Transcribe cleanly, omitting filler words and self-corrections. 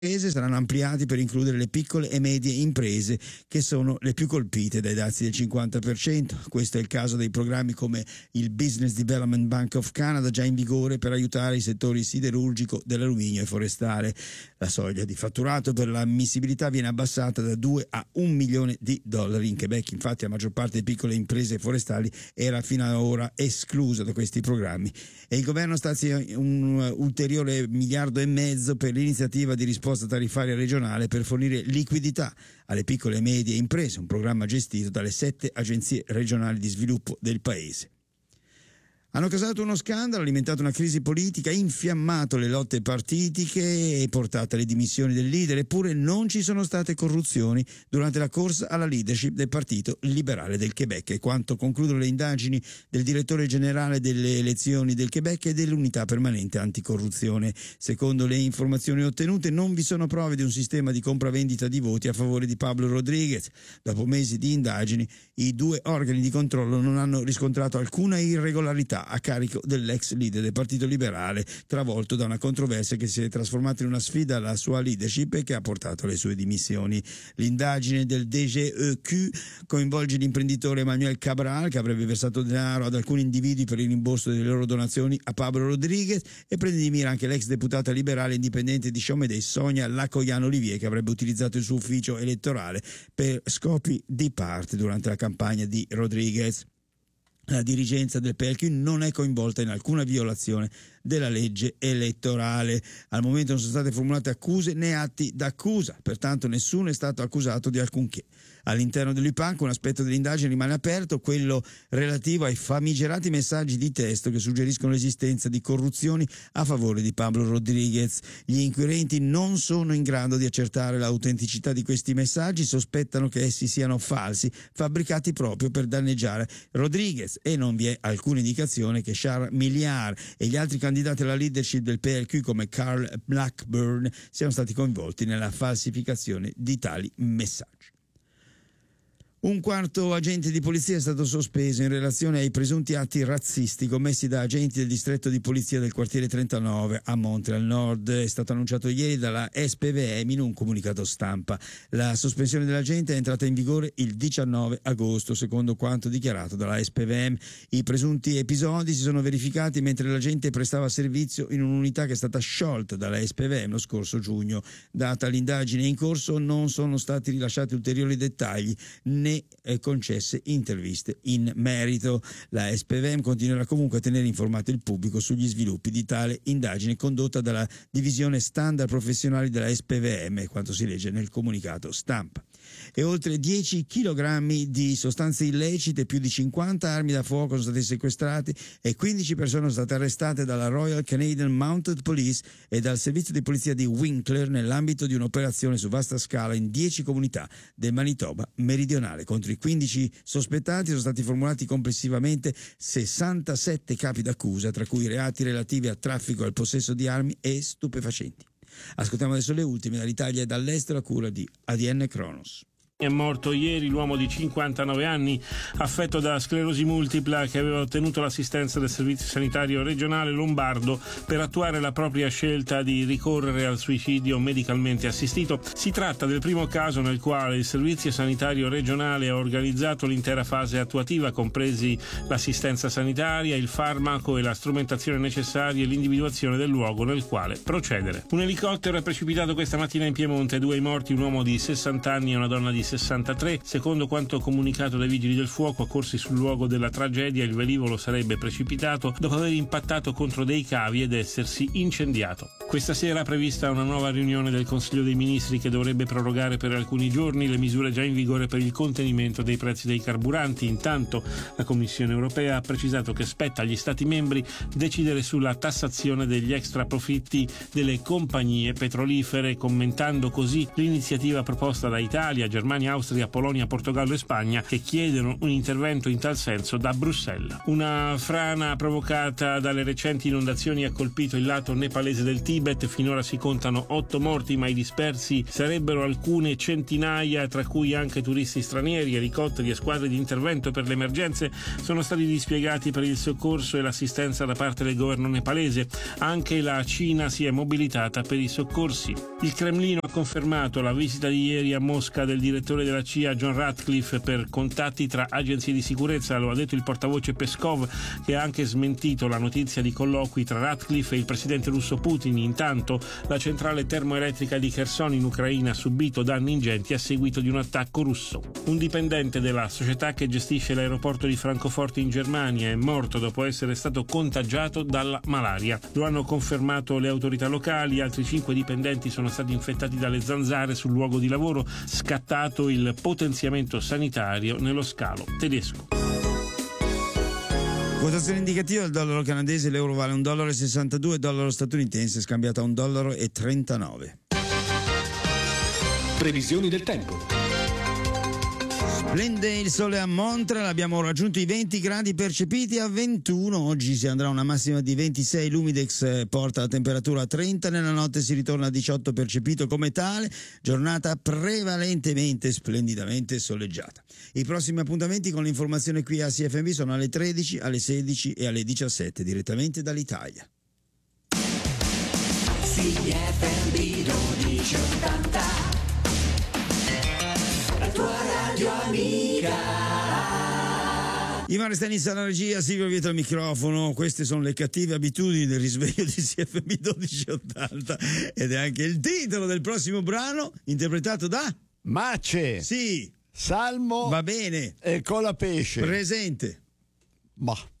saranno ampliati per includere le piccole e medie imprese che sono le più colpite dai dazi del 50%. Questo è il caso dei programmi come il Business Development Bank of Canada, già in vigore per aiutare i settori siderurgico, dell'alluminio e forestale. La soglia di fatturato per l'ammissibilità viene abbassata da 2 a 1 milione di dollari. In Quebec, infatti, la maggior parte delle piccole imprese forestali era fino ad ora esclusa da questi programmi e il governo stazia un ulteriore $1,5 miliardi per l'iniziativa di risposta tariffaria regionale per fornire liquidità alle piccole e medie imprese, un programma gestito dalle 7 agenzie regionali di sviluppo del paese. Hanno causato uno scandalo, alimentato una crisi politica, infiammato le lotte partitiche e portato alle dimissioni del leader, eppure non ci sono state corruzioni durante la corsa alla leadership del Partito Liberale del Quebec, è quanto concludono le indagini del direttore generale delle elezioni del Quebec e dell'unità permanente anticorruzione. Secondo le informazioni ottenute non vi sono prove di un sistema di compravendita di voti a favore di Pablo Rodriguez. Dopo mesi di indagini, i 2 organi di controllo non hanno riscontrato alcuna irregolarità a carico dell'ex leader del Partito Liberale, travolto da una controversia che si è trasformata in una sfida alla sua leadership e che ha portato alle sue dimissioni. L'indagine del DGEQ coinvolge l'imprenditore Manuel Cabral, che avrebbe versato denaro ad alcuni individui per il rimborso delle loro donazioni a Pablo Rodriguez, e prende di mira anche l'ex deputata liberale indipendente di Chaumédé, Sonia Lacoyan-Olivier, che avrebbe utilizzato il suo ufficio elettorale per scopi di parte durante la campagna di Rodriguez. La dirigenza del PLQ non è coinvolta in alcuna violazione della legge elettorale. Al momento non sono state formulate accuse né atti d'accusa, pertanto nessuno è stato accusato di alcunché. All'interno dell'UPAC un aspetto dell'indagine rimane aperto, quello relativo ai famigerati messaggi di testo che suggeriscono l'esistenza di corruzioni a favore di Pablo Rodriguez. Gli inquirenti non sono in grado di accertare l'autenticità di questi messaggi, sospettano che essi siano falsi, fabbricati proprio per danneggiare Rodriguez, e non vi è alcuna indicazione che Charles Milliard e gli altri candidati alla leadership del PLQ come Carl Blackburn siano stati coinvolti nella falsificazione di tali messaggi. Un quarto agente di polizia è stato sospeso in relazione ai presunti atti razzisti commessi da agenti del distretto di polizia del quartiere 39 a Montreal Nord. È stato annunciato ieri dalla SPVM in un comunicato stampa. La sospensione dell'agente è entrata in vigore il 19 agosto, secondo quanto dichiarato dalla SPVM. I presunti episodi si sono verificati mentre l'agente prestava servizio in un'unità che è stata sciolta dalla SPVM lo scorso giugno. Data l'indagine in corso, non sono stati rilasciati ulteriori dettagli né concesse interviste in merito. La SPVM continuerà comunque a tenere informato il pubblico sugli sviluppi di tale indagine condotta dalla divisione standard professionali della SPVM, quanto si legge nel comunicato stampa. E oltre 10 chilogrammi di sostanze illecite, più di 50 armi da fuoco sono state sequestrate e 15 persone sono state arrestate dalla Royal Canadian Mounted Police e dal servizio di polizia di Winkler nell'ambito di un'operazione su vasta scala in 10 comunità del Manitoba meridionale. Contro i 15 sospettati sono stati formulati complessivamente 67 capi d'accusa, tra cui reati relativi a traffico, al possesso di armi e stupefacenti. Ascoltiamo adesso le ultime dall'Italia e dall'estero a cura di ADN Kronos. È morto ieri l'uomo di 59 anni affetto da sclerosi multipla che aveva ottenuto l'assistenza del Servizio Sanitario Regionale Lombardo per attuare la propria scelta di ricorrere al suicidio medicalmente assistito. Si tratta del primo caso nel quale il Servizio Sanitario Regionale ha organizzato l'intera fase attuativa, compresi l'assistenza sanitaria, il farmaco e la strumentazione necessaria e l'individuazione del luogo nel quale procedere. Un elicottero è precipitato questa mattina in Piemonte, 2 i morti, un uomo di 60 anni e una donna di 63. Secondo quanto comunicato dai vigili del fuoco accorsi sul luogo della tragedia, il velivolo sarebbe precipitato dopo aver impattato contro dei cavi ed essersi incendiato. Questa sera è prevista una nuova riunione del Consiglio dei Ministri che dovrebbe prorogare per alcuni giorni le misure già in vigore per il contenimento dei prezzi dei carburanti. Intanto la Commissione europea ha precisato che spetta agli Stati membri decidere sulla tassazione degli extra profitti delle compagnie petrolifere, commentando così l'iniziativa proposta da Italia, Germania Germania, Austria, Polonia, Portogallo e Spagna, che chiedono un intervento in tal senso da Bruxelles. Una frana provocata dalle recenti inondazioni ha colpito il lato nepalese del Tibet. Finora si contano 8 morti, ma i dispersi sarebbero alcune centinaia, tra cui anche turisti stranieri. Elicotteri e squadre di intervento per le emergenze sono stati dispiegati per il soccorso e l'assistenza da parte del governo nepalese. Anche la Cina si è mobilitata per i soccorsi. Il Cremlino ha confermato la visita di ieri a Mosca del direttore della CIA John Ratcliffe per contatti tra agenzie di sicurezza. Lo ha detto il portavoce Peskov, che ha anche smentito la notizia di colloqui tra Ratcliffe e il presidente russo Putin. Intanto la centrale termoelettrica di Kherson in Ucraina ha subito danni ingenti a seguito di un attacco russo. Un dipendente della società che gestisce l'aeroporto di Francoforte in Germania è morto dopo essere stato contagiato dalla malaria. Lo hanno confermato le autorità locali. Altri 5 dipendenti sono stati infettati dalle zanzare sul luogo di lavoro, scattato il potenziamento sanitario nello scalo tedesco. Quotazione indicativa del dollaro canadese: l'euro vale $1,62, il dollaro statunitense scambiato a $1,39. Previsioni del tempo. Splende il sole a Montreal, abbiamo raggiunto i 20 gradi percepiti a 21, oggi si andrà a una massima di 26, l'Humidex porta la temperatura a 30, nella notte si ritorna a 18 percepito come tale, giornata prevalentemente splendidamente soleggiata. I prossimi appuntamenti con l'informazione qui a CFMB sono alle 13, alle 16 e alle 17, direttamente dall'Italia. CFMB 1280, la tua radio amica. Ivan Stanis alla regia, Silvio Vieto al microfono. Queste sono le cattive abitudini del risveglio di CFB 1280 ed è anche il titolo del prossimo brano, interpretato da Mace. Sì. Salmo. Va bene. E Colapesce. Presente. Ma